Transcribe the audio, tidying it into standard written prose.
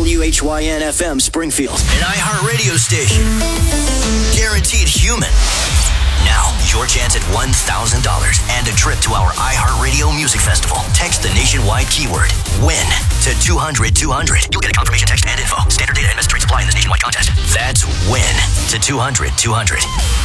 WHYN FM Springfield. An iHeart radio station. Guaranteed human. Now, your chance at $1,000 and a trip to our iHeartRadio Music Festival. Text the nationwide keyword WIN to 200-200. You'll get a confirmation text and info. Standard data and message rate supply in this nationwide contest. That's WIN to 200-200.